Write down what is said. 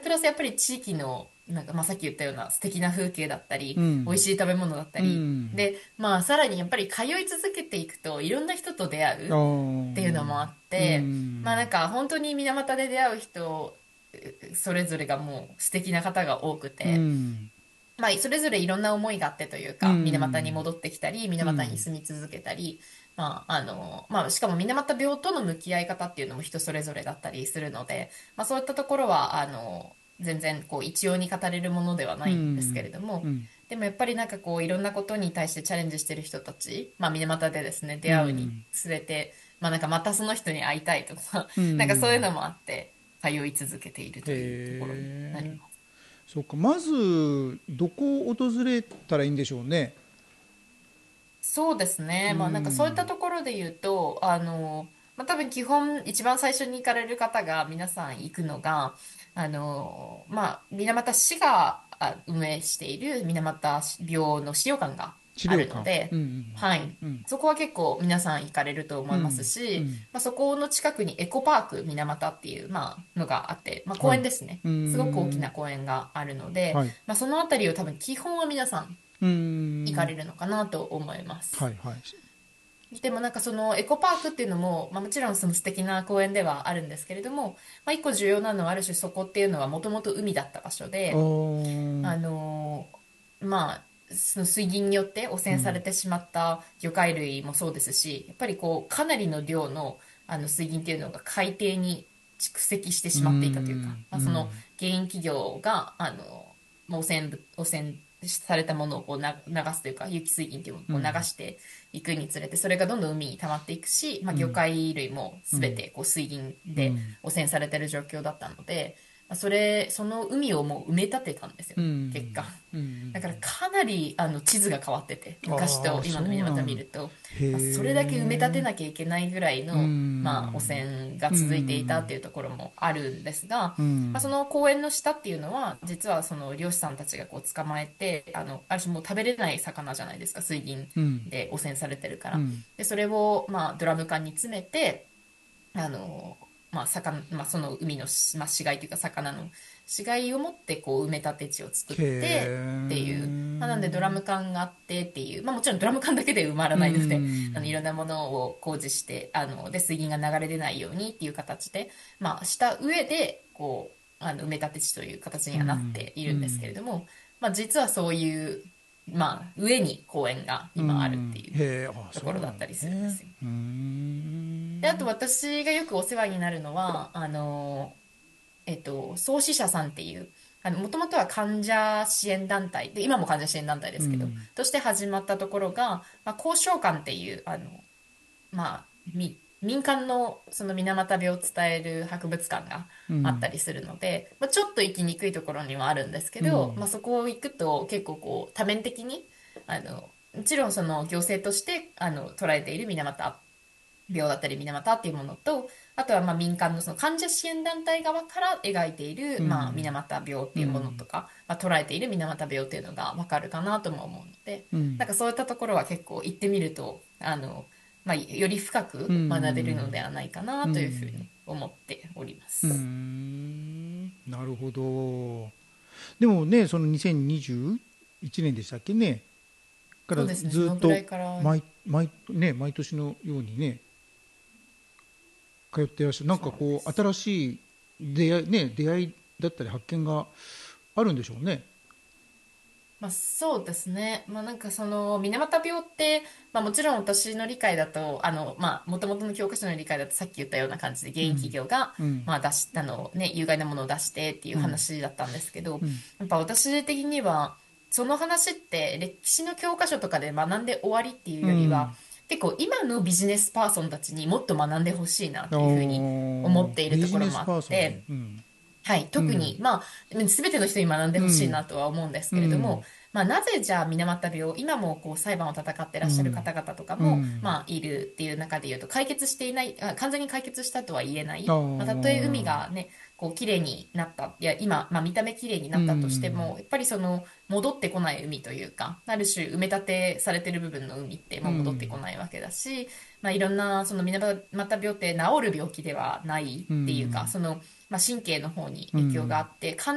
プラスやっぱり地域の、なんかまあさっき言ったような素敵な風景だったり、美味うん。 しい食べ物だったうり、 ん。 で、まあさらにやっぱり通い続けていくといろんな人と出会うああ、うっていうのもあん。 っうて、まあなんん。 か本当に水俣で出会う人、それぞれがもう素敵な方が多くうて、 ん。 まあ、それぞれいろんな思いがあってといううか、水俣にん。 戻ってきたり、水俣にうん。 住み続けたり、まあ、しかも水俣病との向き合い方っていうのも人それぞれだったりするので、まあ、そういったところは、全然、こう、一様に語れるものではなういんですけん。 れども、 うん。 でもやっぱりなんかこう、いろんなことに対してチャレンジしてる人たち、まあ、水俣でですね、 う出会うにん。 つれて、まあ、なんかまたその人に会いたいとか、 うなんかそういうん。 のもあって、通い続けているへというところになりえ。 ます。 そうか。まず、どこを訪れたらいいんでしょうね。 そうですうね。まあなんかそういったん。 ところで言うと、まあ多分基本一番最初に行かれる方が皆さん行くのが、まあ水俣市が運営している水俣病の資料館があるの資料館。うで、 ん。 はい。 うん。 そこは結構皆さん行かれると思いますうん。うし、 ん。 まあ、そこの近くにエコパーク水俣っていう、まあ、のがあって、まあ、公はい。 園ですね。 うすごく大きん。 な公園があるので、 はい。 まあ、そのあたりを多分基本は皆さんう行かん。 れるのかなと思います。 はい。はい。 でもなんかそのエコパークっていうのも、まあ、もちろんその素敵な公園ではあるんですけれども、まあ、一個重要なのはある種そこっていうのはもともと海だった場所あで、 ー。 あのまあ、その水銀によって汚染されうん。 てしまった魚介類もそうですし、やっぱりこうかなりの量の、水銀っていうのが海底に蓄積してうしまっていたというか、 ん。 まあ、そのうん。 原因企業がまあ汚染されたものをこう流すというか有機水銀っていうものをこう流うん。 していくにつれてそれがどんどん海に溜まっていくし、まあ、魚介類もうん。 全てこう水銀でうん。 汚染されている状況だったので、まあ、その海をもう埋め立てたんですようね、結果。 ん。うん。 だからかなり地図が変わってて、昔ああ、 と今その水俣うなんだ。 見ると、まあ、それだけ埋め立てへえ。 なきゃいけないぐらいうの、まあ、汚ん。 染がう続いていたってん。 いうところもあるんですが、 うまあ、そん。 の公園の下っていうのは、実はその漁師さんたちがこう捕まえて、ある種もう食べれない魚じゃないですか、水銀うん。 で汚染されてるから。 うん。 で、それを、まあ、ドラム缶に詰めて、まあ、まあ、その海のまあ、死骸というか魚の死骸を持ってこう埋め立て地を作っへてっていう、まあ、なんでドラムえ。 缶があってっていう、まあ、もちろんドラム缶だけで埋まらうないので、いん。 ろんなものを工事して、で、水銀が流れ出ないようにっていう形で、まあ、した上で、こう、埋め立て地という形にはなっうん。 ているんですけれうん。 ども、まあ、実はそういう、まあ、上に公園がう今あるってん。 いうへえ、あ、 とそうなんだころだったりするんでね。 すよ。 うーで、あとん。 私がよくお世話になるのは、創始者さんっていう、もともとは患者支援団体で、今も患者支援団体ですけど、 うん。 として始まったところが、まあ、交渉館っていう、まあ、民間のその水俣病を伝える博物館があったうん。 りするので、まあ、ちょっと行きにくいところにはあるんですけど、まうん。 あ、そこを行くと結構こう多面的に、もちろんその行政として捉えている水俣病だったり水俣っていうものと、あとはまあ民間のその患者支援団体側から描いている、まあ、水うん。 俣病っうていうものとん。 か、まあ、捉えている水俣病っていうのがわかるかなとも思うので、 うん。 なんかそういったところは結構行ってみると、まあ、より深うく学べるのでん。 はないかなうというふうん。 に思っておりまうーす。 ん。なるほど。でもね、その2021年でしたっけね、からそうですね、そのぐらずっといから、 毎年のようにね、通っていらっしゃる。なんかそうでこう、 す。 新しい出会いだったり発見があるんでしょうね。 まあそうですね。まあなんかその水俣病って、まあもちろん私の理解だと、まあ元々の教科書の理解だとさっき言ったような感じで原因企うん。 業が、 うん。 まあ出したのね、有害なものを出してっていううん。 話だったんですけど、 うん。 やっぱ私的には、その話って歴史の教科書とかで学んで終わりっていううよりは、 ん。 結構今のビジネスパーソンたちにもっと学んでほしいなっていうふうに思おー、 っているビジところもあっネスパーソンに。 て、 うん。 はい、特に、 うん。 まあ、全ての人に学んでほしいなうん。 とは思うんですうけれども、 ん。 まあ、なぜじゃあ水俣病、今もこう裁判を戦ってらっしゃるうん。 方々とかうも、 ん。 まあ、いるっていう中で言うと、解決していない、完全に解決したとは言えなあい。まあ、たとえ海あ。 がね、こう、綺麗になった、いや、今、まあ、見た目綺麗にうなったとしても、 ん。 やっぱりその、戻ってこない海というか、ある種埋め立てされてる部分の海ってうもう戻ってこん。 ないわけだし、まあ、いろんな、その水俣病って治る病気ではないうっていうか、 ん。 その、まあ、神経の方にう影響があん。 って、